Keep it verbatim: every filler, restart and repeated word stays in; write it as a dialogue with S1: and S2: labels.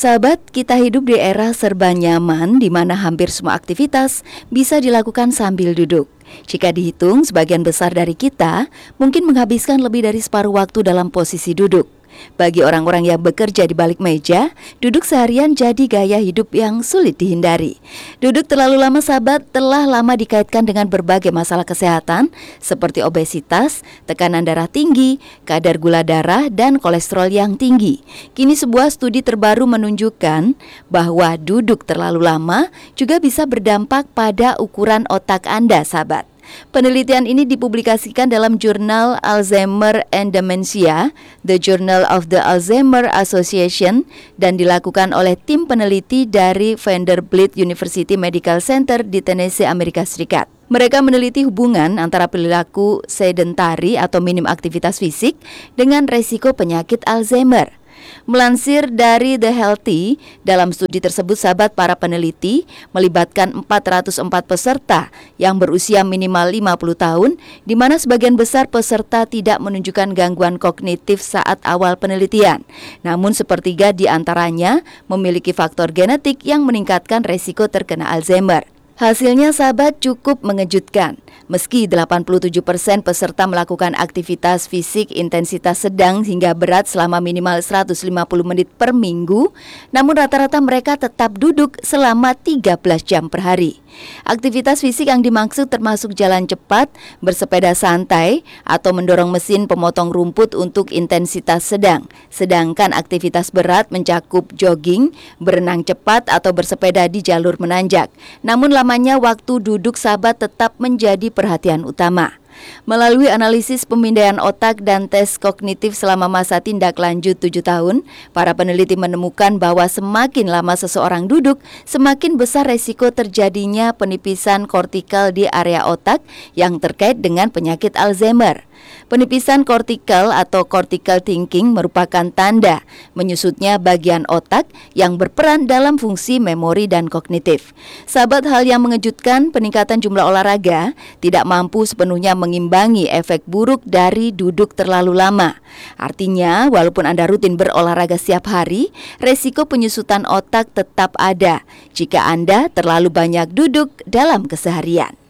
S1: Sahabat, kita hidup di era serba nyaman di mana hampir semua aktivitas bisa dilakukan sambil duduk. Jika dihitung, sebagian besar dari kita mungkin menghabiskan lebih dari separuh waktu dalam posisi duduk. Bagi orang-orang yang bekerja di balik meja, duduk seharian jadi gaya hidup yang sulit dihindari. Duduk terlalu lama, sahabat, telah lama dikaitkan dengan berbagai masalah kesehatan seperti obesitas, tekanan darah tinggi, kadar gula darah, dan kolesterol yang tinggi. Kini sebuah studi terbaru menunjukkan bahwa duduk terlalu lama juga bisa berdampak pada ukuran otak Anda, sahabat. Penelitian ini dipublikasikan dalam jurnal Alzheimer and Dementia, The Journal of the Alzheimer Association, dan dilakukan oleh tim peneliti dari Vanderbilt University Medical Center di Tennessee, Amerika Serikat. Mereka meneliti hubungan antara perilaku sedentari atau minim aktivitas fisik dengan resiko penyakit Alzheimer. Melansir dari The Healthy, dalam studi tersebut, sahabat, para peneliti melibatkan empat ratus empat peserta yang berusia minimal lima puluh tahun, di mana sebagian besar peserta tidak menunjukkan gangguan kognitif saat awal penelitian. Namun sepertiga di antaranya memiliki faktor genetik yang meningkatkan resiko terkena Alzheimer. Hasilnya, sahabat, cukup mengejutkan. Meski delapan puluh tujuh persen peserta melakukan aktivitas fisik intensitas sedang hingga berat selama minimal seratus lima puluh menit per minggu, namun rata-rata mereka tetap duduk selama tiga belas jam per hari. Aktivitas fisik yang dimaksud termasuk jalan cepat, bersepeda santai, atau mendorong mesin pemotong rumput untuk intensitas sedang. Sedangkan aktivitas berat mencakup jogging, berenang cepat, atau bersepeda di jalur menanjak. Namun lamanya waktu duduk, sahabat, tetap menjadi perhatian utama. Melalui analisis pemindaian otak dan tes kognitif selama masa tindak lanjut tujuh tahun, para peneliti menemukan bahwa semakin lama seseorang duduk, semakin besar resiko terjadinya penipisan kortikal di area otak yang terkait dengan penyakit Alzheimer. Penipisan kortikal atau cortical thinking merupakan tanda menyusutnya bagian otak yang berperan dalam fungsi memori dan kognitif. Sahabat, hal yang mengejutkan, peningkatan jumlah olahraga tidak mampu sepenuhnya mengimbangi efek buruk dari duduk terlalu lama. Artinya, walaupun Anda rutin berolahraga setiap hari, resiko penyusutan otak tetap ada jika Anda terlalu banyak duduk dalam keseharian.